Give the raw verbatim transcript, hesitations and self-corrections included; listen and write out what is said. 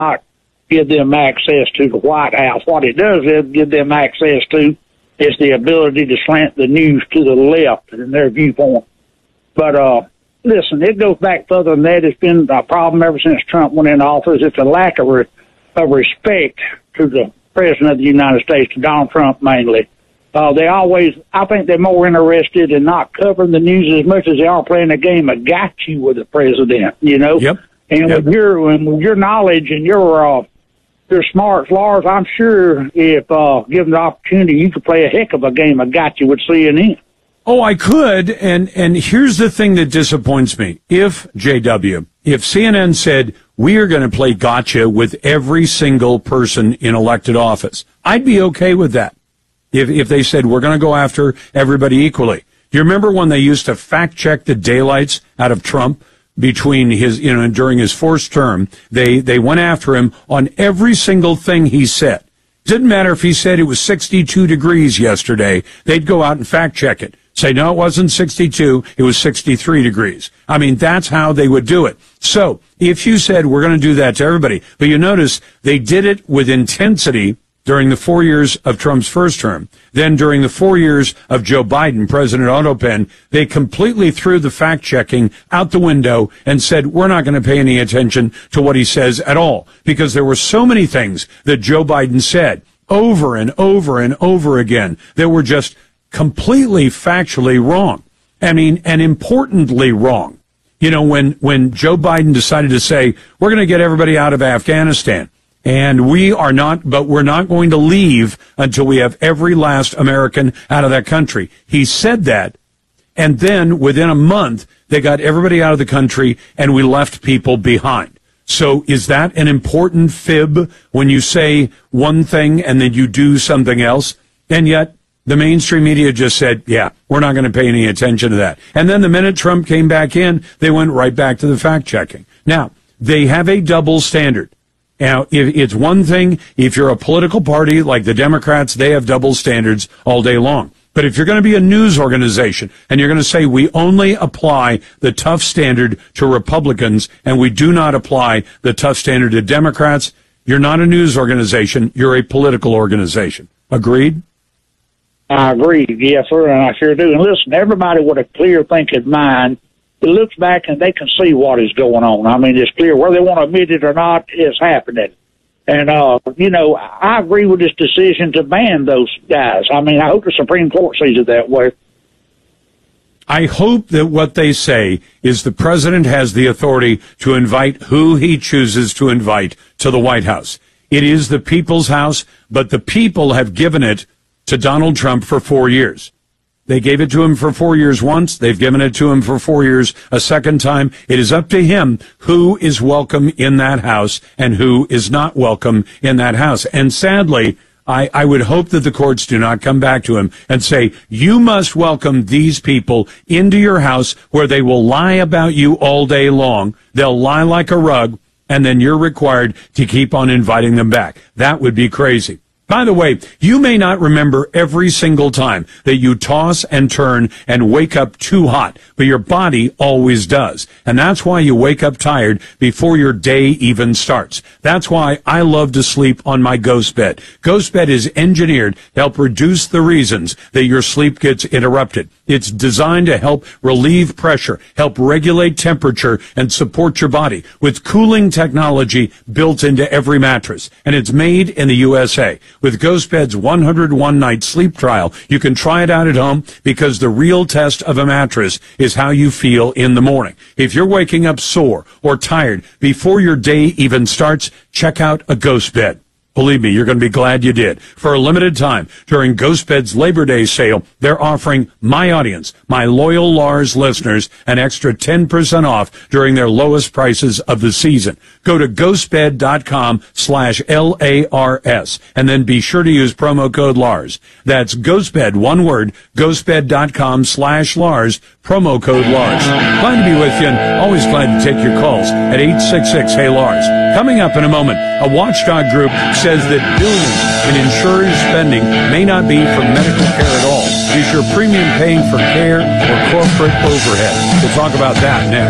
not give them access to the White House. What it does is give them access to is the ability to slant the news to the left in their viewpoint. But, uh, listen, it goes back further than that. It's been a problem ever since Trump went into office. It's a lack of, re- of respect to the President of the United States, to Donald Trump mainly. Uh, they always, I think they're more interested in not covering the news as much as they are playing a game of gotcha with the president, you know? Yep. And yep. with your, and with your knowledge and your, uh, your smarts, Lars, I'm sure if, uh, given the opportunity, you could play a heck of a game of gotcha with C N N. Oh, I could, and, and here's the thing that disappoints me. If, J W, if C N N said, we are going to play gotcha with every single person in elected office, I'd be okay with that. If, if they said, we're going to go after everybody equally. Do you remember when they used to fact-check the daylights out of Trump between his, you know, during his first term? They, they went after him on every single thing he said. Didn't matter if he said it was sixty-two degrees yesterday. They'd go out and fact-check it. Say, no, it wasn't sixty-two, it was sixty-three degrees. I mean, that's how they would do it. So, if you said, we're going to do that to everybody, but you notice they did it with intensity during the four years of Trump's first term. Then during the four years of Joe Biden, President Autopen, they completely threw the fact-checking out the window and said, we're not going to pay any attention to what he says at all, because there were so many things that Joe Biden said over and over and over again that were just completely factually wrong. I mean, and importantly wrong. You know, when, when Joe Biden decided to say, we're going to get everybody out of Afghanistan, and we are not, but we're not going to leave until we have every last American out of that country. He said that, and then within a month, they got everybody out of the country, and we left people behind. So is that an important fib when you say one thing and then you do something else? And yet, the mainstream media just said, yeah, we're not going to pay any attention to that. And then the minute Trump came back in, they went right back to the fact-checking. Now, they have a double standard. Now, if it's one thing, if you're a political party like the Democrats, they have double standards all day long. But if you're going to be a news organization and you're going to say we only apply the tough standard to Republicans and we do not apply the tough standard to Democrats, you're not a news organization, you're a political organization. Agreed? I agree, yes, sir, and I sure do. And listen, everybody with a clear thinking mind, it looks back and they can see what is going on. I mean, it's clear. Whether they want to admit it or not, it's happening. And, uh, you know, I agree with this decision to ban those guys. I mean, I hope the Supreme Court sees it that way. I hope that what they say is the president has the authority to invite who he chooses to invite to the White House. It is the people's house, but the people have given it to Donald Trump for four years. They gave it to him for four years once. They've given it to him for four years a second time. It is up to him who is welcome in that house and who is not welcome in that house. And sadly, I, I would hope that the courts do not come back to him and say, you must welcome these people into your house where they will lie about you all day long. They'll lie like a rug, and then you're required to keep on inviting them back. That would be crazy. By the way, you may not remember every single time that you toss and turn and wake up too hot, but your body always does. And that's why you wake up tired before your day even starts. That's why I love to sleep on my Ghost Bed. Ghost Bed is engineered to help reduce the reasons that your sleep gets interrupted. It's designed to help relieve pressure, help regulate temperature, and support your body with cooling technology built into every mattress. And it's made in the U S A. With Ghost Bed's one hundred one night sleep trial, you can try it out at home because the real test of a mattress is how you feel in the morning. If you're waking up sore or tired before your day even starts, check out a Ghost Bed. Believe me, you're going to be glad you did. For a limited time, during Ghost Bed's Labor Day sale, they're offering my audience, my loyal Lars listeners, an extra ten percent off during their lowest prices of the season. Go to ghostbed.com slash L-A-R-S, and then be sure to use promo code Lars. That's Ghostbed, one word, ghostbed.com slash Lars, promo code Lars. Glad to be with you, and always glad to take your calls at eight six six, hey Lars. Coming up in a moment, a watchdog group says that billions in insurers' spending may not be for medical care at all. Is your premium paying for care or corporate overhead? We'll talk about that next.